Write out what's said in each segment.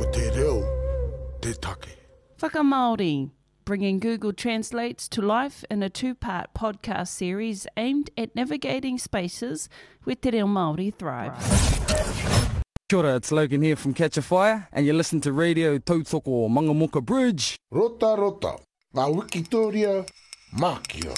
te reo, te take. Whakamāori, bringing Google Translates to life in a two-part podcast series aimed at navigating spaces where te reo Māori thrives. Kia ora, it's Logan here from Catch a Fire, and you listen to Radio Tautoko Mangamoka Bridge. Rota, rota, ngā Wikitoria, mākia.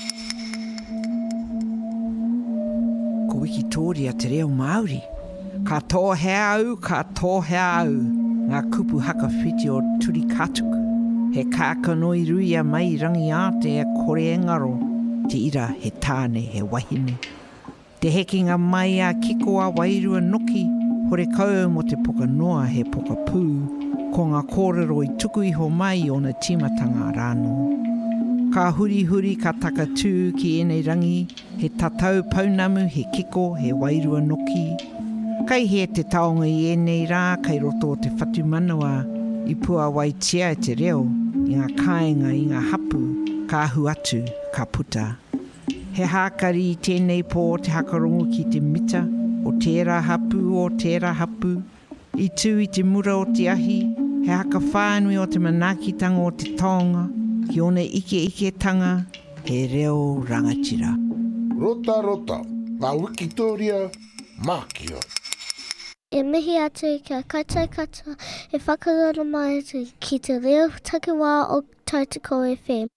Ko Wikitoria te reo Māori. Ka tōhea au, ka tōhea au. Ngā kupu haka whiti o turi katuku. He kākanoi ruia mai rangi ate e kore engaro. Te ira he tāne he wahine. Te hekinga mai a kiko a wairua noki. Hore kau mo te poka noa he poka pū. Ko ngā kōrero i tuku iho mai o na timatanga rāno. Ka huri huri ka taka tū ki enei rangi. He tatau paunamu he kiko he wairua noki. Kai he te taonga i enei rā kai roto o te whatu manawa I pua waitia e te reo I ngā kāinga I ngā hapu ka ahu atu ka puta. He hākari I tēnei pō te hakarongo ki te mita o tērā hapu I tū I te mura o te ahi he haka whānui o te manakitanga o te taonga ki one ike tanga he reo rangatira. Rota, rota, ngā Wikitoria, mākia. E mihi atu kia kata e whakarara mai atu ki te reo takiwā o Tautoko FM.